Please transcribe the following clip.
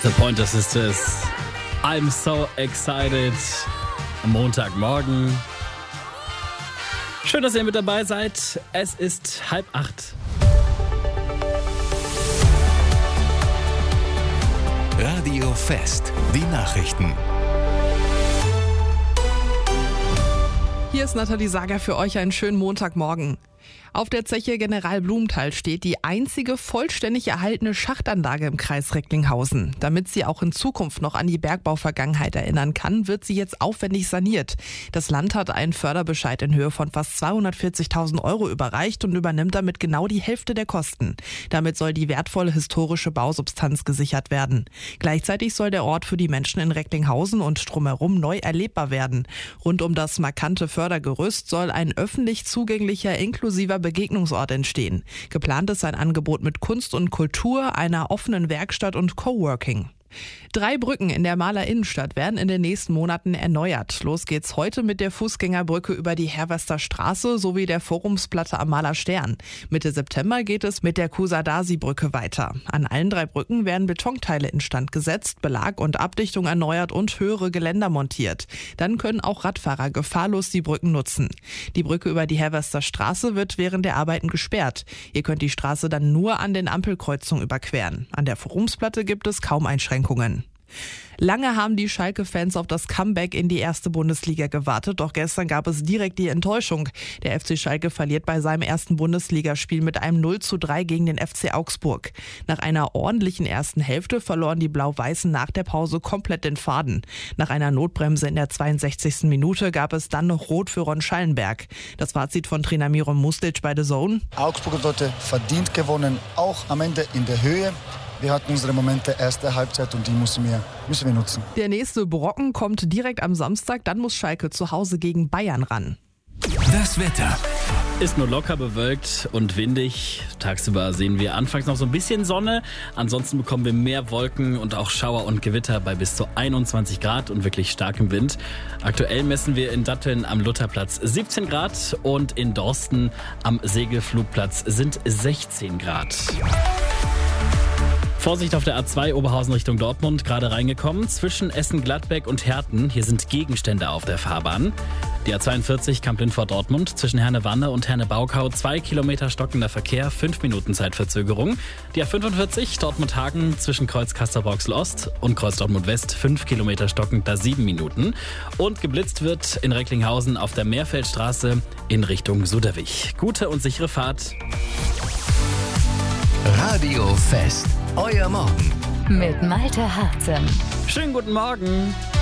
The Pointers ist es. I'm so excited. Am Montagmorgen. Schön, dass ihr mit dabei seid. Es ist 7:30. Radio Fest, die Nachrichten. Hier ist Nathalie Sager für euch einen schönen Montagmorgen. Auf der Zeche General Blumenthal steht die einzige vollständig erhaltene Schachtanlage im Kreis Recklinghausen. Damit sie auch in Zukunft noch an die Bergbauvergangenheit erinnern kann, wird sie jetzt aufwendig saniert. Das Land hat einen Förderbescheid in Höhe von fast 240.000 € überreicht und übernimmt damit genau die Hälfte der Kosten. Damit soll die wertvolle historische Bausubstanz gesichert werden. Gleichzeitig soll der Ort für die Menschen in Recklinghausen und drumherum neu erlebbar werden. Rund um das markante Fördergerüst soll ein öffentlich zugänglicher, inklusiver Begegnungsort entstehen. Geplant ist ein Angebot mit Kunst und Kultur, einer offenen Werkstatt und Coworking. 3 Brücken in der Mahler Innenstadt werden in den nächsten Monaten erneuert. Los geht's heute mit der Fußgängerbrücke über die Herwester Straße sowie der Forumsplatte am Mahler Stern. Mitte September geht es mit der Kusadasi-Brücke weiter. An allen 3 Brücken werden Betonteile instand gesetzt, Belag und Abdichtung erneuert und höhere Geländer montiert. Dann können auch Radfahrer gefahrlos die Brücken nutzen. Die Brücke über die Herwester Straße wird während der Arbeiten gesperrt. Ihr könnt die Straße dann nur an den Ampelkreuzungen überqueren. An der Forumsplatte gibt es kaum Einschränkungen. Lange haben die Schalke-Fans auf das Comeback in die erste Bundesliga gewartet, doch gestern gab es direkt die Enttäuschung. Der FC Schalke verliert bei seinem ersten Bundesligaspiel mit einem 0:3 gegen den FC Augsburg. Nach einer ordentlichen ersten Hälfte verloren die Blau-Weißen nach der Pause komplett den Faden. Nach einer Notbremse in der 62. Minute gab es dann noch Rot für Ron Schallenberg. Das Fazit von Trainer Miron Muslic bei The Zone: Augsburg hat heute verdient gewonnen, auch am Ende in der Höhe. Wir hatten unsere Momente erste Halbzeit und die müssen wir nutzen. Der nächste Brocken kommt direkt am Samstag, dann muss Schalke zu Hause gegen Bayern ran. Das Wetter. Ist nur locker bewölkt und windig. Tagsüber sehen wir anfangs noch so ein bisschen Sonne. Ansonsten bekommen wir mehr Wolken und auch Schauer und Gewitter bei bis zu 21 Grad und wirklich starkem Wind. Aktuell messen wir in Datteln am Lutherplatz 17 Grad und in Dorsten am Segelflugplatz sind 16 Grad. Vorsicht auf der A2 Oberhausen Richtung Dortmund, gerade reingekommen. Zwischen Essen-Gladbeck und Herten, hier sind Gegenstände auf der Fahrbahn. Die A42 Kamp-Lindfort-Dortmund, zwischen Herne-Wanne und Herne-Baukau 2 Kilometer stockender Verkehr, 5 Minuten Zeitverzögerung. Die A45 Dortmund-Hagen zwischen Kreuz Castrop-Rauxel-Ost und Kreuz Dortmund-West 5 Kilometer stockend, da 7 Minuten. Und geblitzt wird in Recklinghausen auf der Meerfeldstraße in Richtung Suderwich. Gute und sichere Fahrt. Radio Fest, euer Morgen. Mit Malte Hartmann. Schönen guten Morgen.